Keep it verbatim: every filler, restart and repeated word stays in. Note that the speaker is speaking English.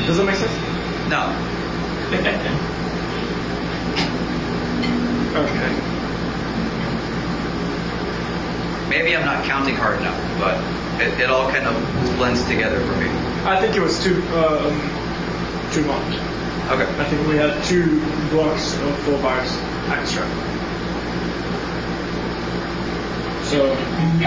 Does that make sense? No. Okay. Maybe I'm not counting hard enough, but it, it all kind of blends together for me. I think it was too um, too much. Okay. I think we had two blocks of four bars extra. So